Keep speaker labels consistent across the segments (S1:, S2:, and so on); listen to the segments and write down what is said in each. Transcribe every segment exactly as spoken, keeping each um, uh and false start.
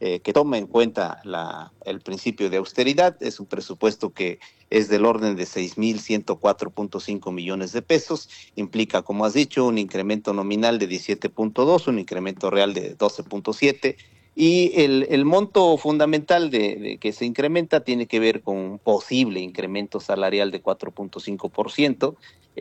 S1: eh, que toma en cuenta la, el principio de austeridad. Es un presupuesto que es del orden de seis mil ciento cuatro punto cinco millones de pesos. Implica, como has dicho, un incremento nominal de diecisiete punto dos, un incremento real de doce punto siete. Y el, el monto fundamental de, de que se incrementa tiene que ver con un posible incremento salarial de cuatro punto cinco por ciento.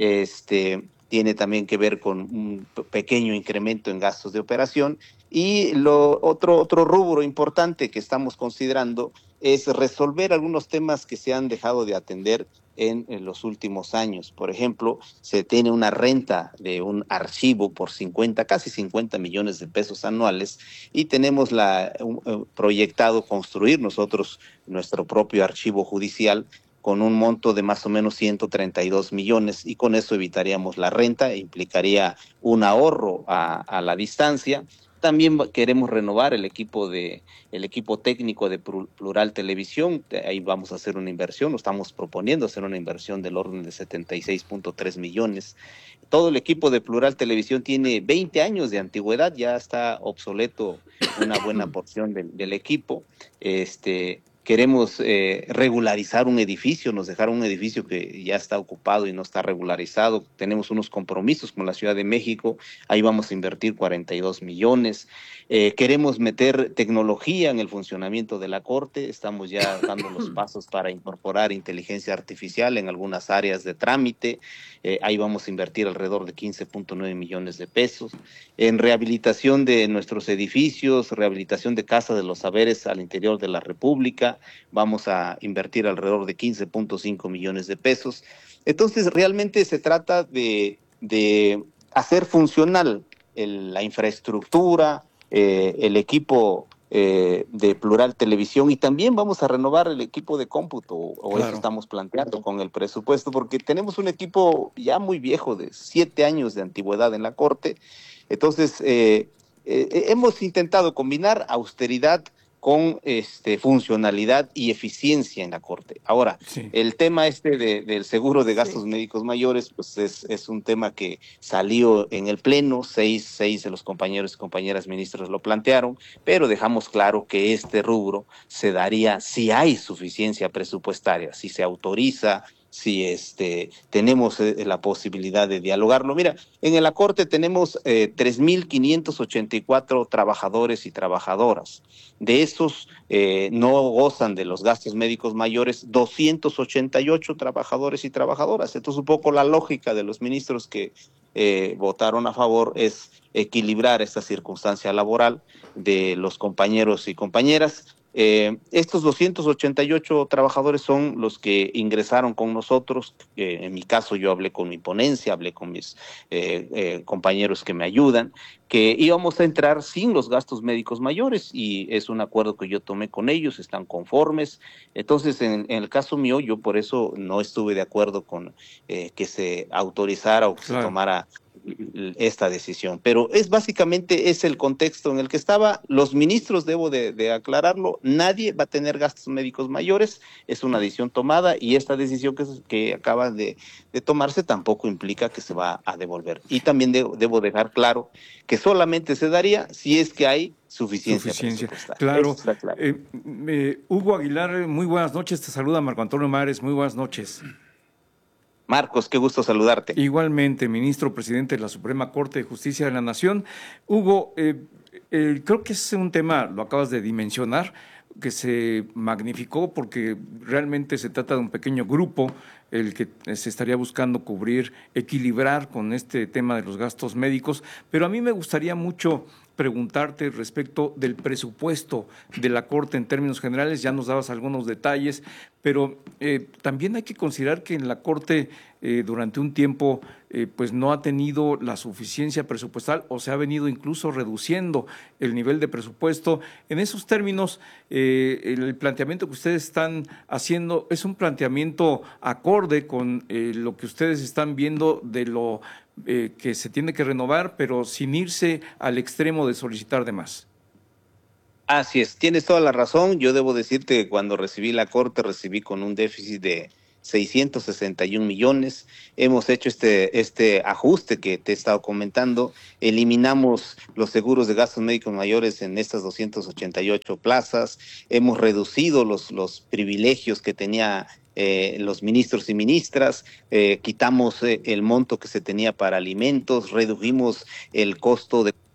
S1: Este, tiene también que ver con un pequeño incremento en gastos de operación. Y lo otro, otro rubro importante que estamos considerando es resolver algunos temas que se han dejado de atender en, en los últimos años. Por ejemplo, se tiene una renta de un archivo por cincuenta, casi cincuenta millones de pesos anuales, y tenemos la, un, proyectado construir nosotros nuestro propio archivo judicial con un monto de más o menos ciento treinta y dos millones, y con eso evitaríamos la renta e implicaría un ahorro a, a la distancia. También queremos renovar el equipo de el equipo técnico de Plural Televisión. Ahí vamos a hacer una inversión, lo estamos proponiendo hacer una inversión del orden de setenta y seis punto tres millones. Todo el equipo de Plural Televisión tiene veinte años de antigüedad, ya está obsoleto una buena porción del, del equipo. Este, queremos eh, regularizar un edificio, nos dejaron un edificio que ya está ocupado y no está regularizado. Tenemos unos compromisos con la Ciudad de México, ahí vamos a invertir cuarenta y dos millones. Eh, queremos meter tecnología en el funcionamiento de la Corte, estamos ya dando los pasos para incorporar inteligencia artificial en algunas áreas de trámite. Eh, ahí vamos a invertir alrededor de quince punto nueve millones de pesos. En rehabilitación de nuestros edificios, rehabilitación de Casa de los Saberes al interior de la República, vamos a invertir alrededor de quince punto cinco millones de pesos. Entonces, realmente se trata de, de hacer funcional el, la infraestructura, eh, el equipo eh, de Plural Televisión, y también vamos a renovar el equipo de cómputo, o claro, eso estamos planteando con el presupuesto, porque tenemos un equipo ya muy viejo, de siete años de antigüedad en la Corte. Entonces, eh, eh, hemos intentado combinar austeridad con este, funcionalidad y eficiencia en la Corte. Ahora, sí, el tema este de, del seguro de gastos sí. médicos mayores, pues es, es un tema que salió en el Pleno, seis, seis de los compañeros y compañeras ministros lo plantearon, pero dejamos claro que este rubro se daría si hay suficiencia presupuestaria, si se autoriza, si este, tenemos eh, la posibilidad de dialogarlo. Mira, en la Corte tenemos eh, tres mil quinientos ochenta y cuatro trabajadores y trabajadoras. De esos eh, no gozan de los gastos médicos mayores doscientos ochenta y ocho trabajadores y trabajadoras. Entonces, un poco la lógica de los ministros que eh, votaron a favor es equilibrar esta circunstancia laboral de los compañeros y compañeras. Eh, estos doscientos ochenta y ocho trabajadores son los que ingresaron con nosotros. Eh, en mi caso, yo hablé con mi ponencia, hablé con mis eh, eh, compañeros que me ayudan, que íbamos a entrar sin los gastos médicos mayores, y es un acuerdo que yo tomé con ellos, están conformes. Entonces, en, en el caso mío, yo por eso no estuve de acuerdo con eh, que se autorizara o que claro. se tomara esta decisión, pero es básicamente es el contexto en el que estaba. Los ministros, debo de, de aclararlo, nadie va a tener gastos médicos mayores, es una decisión tomada, y esta decisión que, que acaba de, de tomarse tampoco implica que se va a devolver. Y también de, debo dejar claro que solamente se daría si es que hay suficiencia,
S2: suficiencia. Claro. claro. Eh, eh, Hugo Aguilar, muy buenas noches, te saluda Marco Antonio Mares, muy buenas noches.
S1: Marcos, qué gusto saludarte.
S2: Igualmente, ministro presidente de la Suprema Corte de Justicia de la Nación. Hugo, eh, eh, creo que es un tema, lo acabas de dimensionar, que se magnificó porque realmente se trata de un pequeño grupo el que se estaría buscando cubrir, equilibrar con este tema de los gastos médicos, pero a mí me gustaría mucho preguntarte respecto del presupuesto de la Corte en términos generales. Ya nos dabas algunos detalles, pero eh, también hay que considerar que en la Corte eh, durante un tiempo eh, pues no ha tenido la suficiencia presupuestal, o se ha venido incluso reduciendo el nivel de presupuesto. En esos términos, eh, el planteamiento que ustedes están haciendo es un planteamiento acorde con eh, lo que ustedes están viendo de lo Eh, que se tiene que renovar, pero sin irse al extremo de solicitar de más.
S1: Así es, tienes toda la razón. Yo debo decirte que cuando recibí la Corte, recibí con un déficit de seiscientos sesenta y un millones. Hemos hecho este, este ajuste que te he estado comentando. Eliminamos los seguros de gastos médicos mayores en estas doscientas ochenta y ocho plazas. Hemos reducido los, los privilegios que tenía eh, los ministros y ministras. Eh, quitamos eh, el monto que se tenía para alimentos. Redujimos el costo de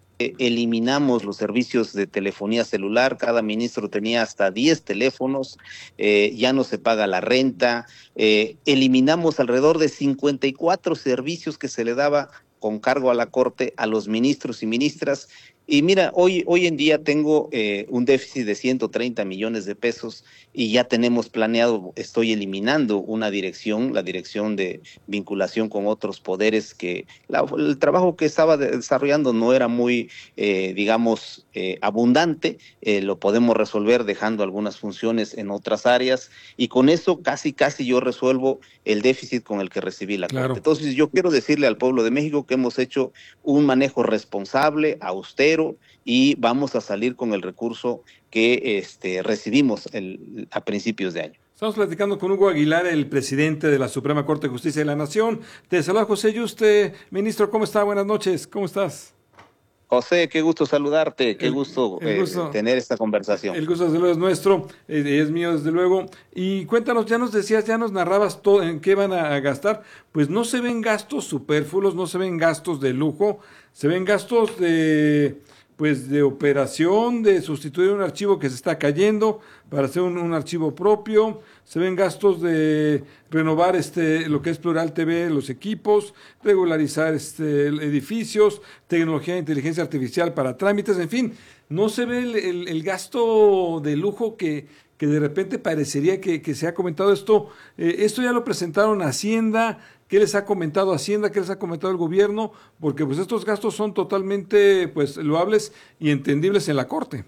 S1: eliminamos los servicios de telefonía celular, cada ministro tenía hasta diez teléfonos, eh, ya no se paga la renta, eh, eliminamos alrededor de cincuenta y cuatro servicios que se le daba con cargo a la Corte a los ministros y ministras. Y mira, hoy, hoy en día tengo eh, un déficit de ciento treinta millones de pesos y ya tenemos planeado, estoy eliminando una dirección, la dirección de vinculación con otros poderes, que la, el trabajo que estaba desarrollando no era muy, eh, digamos, eh, abundante, eh, lo podemos resolver dejando algunas funciones en otras áreas y con eso casi, casi yo resuelvo el déficit con el que recibí la
S3: Claro.
S1: Corte. Entonces yo quiero decirle al pueblo de México que hemos hecho un manejo responsable, austero, y vamos a salir con el recurso que este, recibimos el, a principios de año.
S3: Estamos platicando con Hugo Aguilar, el presidente de la Suprema Corte de Justicia de la Nación. Te saluda José Yuste. Ministro, ¿cómo está? Buenas noches. ¿Cómo estás?
S1: José, qué gusto saludarte, qué
S3: El,
S1: gusto,
S3: el gusto
S1: eh, tener esta conversación.
S3: El gusto desde luego es nuestro, eh, es mío desde luego. Y cuéntanos, ya nos decías, ya nos narrabas todo en qué van a gastar. Pues no se ven gastos superfluos, no se ven gastos de lujo, se ven gastos de, pues de operación, de sustituir un archivo que se está cayendo para hacer un, un archivo propio. Se ven gastos de renovar este lo que es Plural T V, los equipos, regularizar este edificios, tecnología de inteligencia artificial para trámites, en fin, no se ve el, el, el gasto de lujo que, que de repente parecería que, que se ha comentado esto. Eh, esto ya lo presentaron a Hacienda. ¿Qué les ha comentado Hacienda? ¿Qué les ha comentado el gobierno? Porque pues estos gastos son totalmente pues loables y entendibles en la Corte.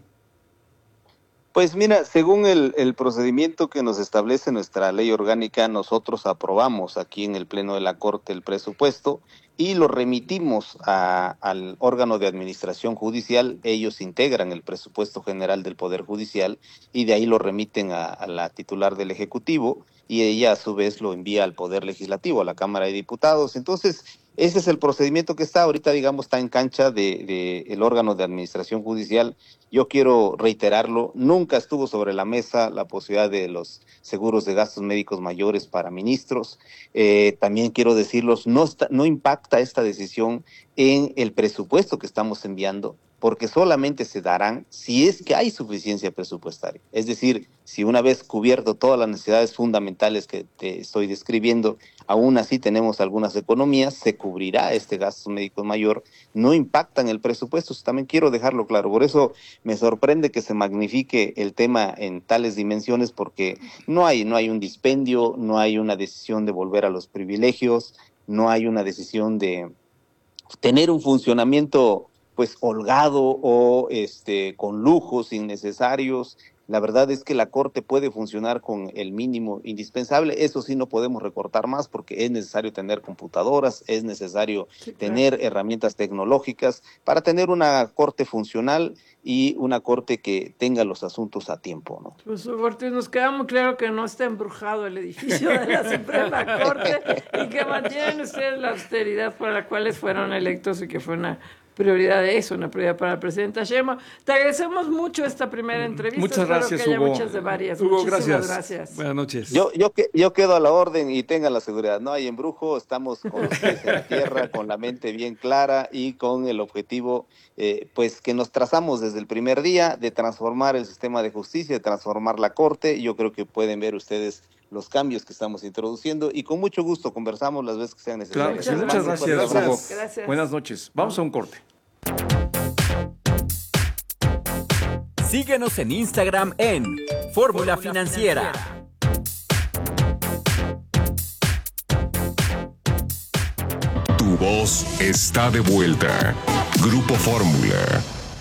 S1: Pues mira, según el, el procedimiento que nos establece nuestra ley orgánica, nosotros aprobamos aquí en el Pleno de la Corte el presupuesto y lo remitimos a, al órgano de administración judicial. Ellos integran el presupuesto general del Poder Judicial y de ahí lo remiten a, a la titular del Ejecutivo y ella a su vez lo envía al Poder Legislativo, a la Cámara de Diputados. Entonces, ese es el procedimiento que está ahorita, digamos, está en cancha de, de el órgano de administración judicial. Yo quiero reiterarlo, nunca estuvo sobre la mesa la posibilidad de los seguros de gastos médicos mayores para ministros. Eh, también quiero decirlos, no, está, no impacta esta decisión en el presupuesto que estamos enviando, porque solamente se darán si es que hay suficiencia presupuestaria. Es decir, si una vez cubierto todas las necesidades fundamentales que te estoy describiendo, aún así tenemos algunas economías, se cubrirá este gasto médico mayor, no impacta en el presupuesto. También quiero dejarlo claro. Por eso me sorprende que se magnifique el tema en tales dimensiones, porque no hay, no hay un dispendio, no hay una decisión de volver a los privilegios, no hay una decisión de tener un funcionamiento pues holgado o este con lujos innecesarios. La verdad es que la Corte puede funcionar con el mínimo indispensable. Eso sí, no podemos recortar más porque es necesario tener computadoras, es necesario sí, claro. tener herramientas tecnológicas para tener una Corte funcional y una Corte que tenga los asuntos a tiempo, ¿no?
S4: Pues, Ortiz, nos queda muy claro que no está embrujado el edificio de la Suprema Corte y que mantienen ustedes la austeridad para la cual fueron electos y que fue una prioridad de eso, una prioridad para el presidente Sheinbaum. Te agradecemos mucho esta primera entrevista.
S2: Muchas
S4: Espero
S2: gracias,
S4: que haya
S2: Hugo.
S4: muchas de varias.
S3: Hugo,
S4: Muchísimas
S3: gracias.
S4: gracias.
S3: Buenas noches.
S1: Yo, yo, yo quedo a la orden y tengan la seguridad. No hay embrujo, estamos con los pies en la tierra, con la mente bien clara y con el objetivo eh, pues que nos trazamos desde el primer día de transformar el sistema de justicia, de transformar la Corte. Yo creo que pueden ver ustedes los cambios que estamos introduciendo y con mucho gusto conversamos las veces que sean necesarias.
S2: Claro, muchas, muchas gracias, Hugo.
S4: Gracias.
S2: Buenas noches. Vamos a un corte.
S5: Síguenos en Instagram en Fórmula Financiera.
S6: Tu voz está de vuelta. Grupo Fórmula.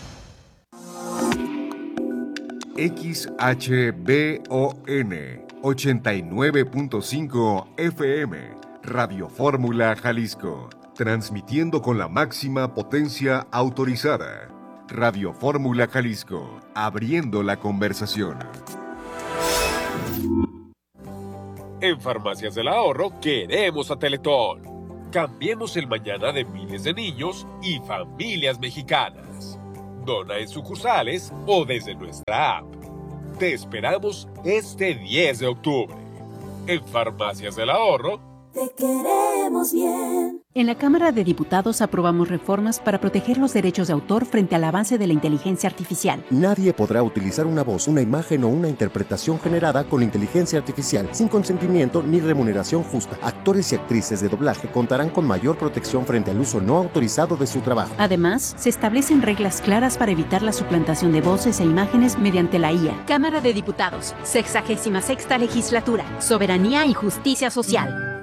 S6: X H B O N ochenta y nueve punto cinco F M, Radio Fórmula Jalisco, transmitiendo con la máxima potencia autorizada. Radio Fórmula Jalisco, abriendo la conversación.
S7: En Farmacias del Ahorro queremos a Teletón. Cambiemos el mañana de miles de niños y familias mexicanas. Dona en sucursales o desde nuestra app. Te esperamos este diez de octubre. En Farmacias del Ahorro,
S8: te queremos bien.
S9: En la Cámara de Diputados aprobamos reformas para proteger los derechos de autor frente al avance de la inteligencia artificial.
S10: Nadie podrá utilizar una voz, una imagen o una interpretación generada con inteligencia artificial sin consentimiento ni remuneración justa. Actores y actrices de doblaje contarán con mayor protección frente al uso no autorizado de su trabajo.
S9: Además, se establecen reglas claras para evitar la suplantación de voces e imágenes mediante la I A.
S11: Cámara de Diputados, sexagésima sexta legislatura, Soberanía y Justicia Social.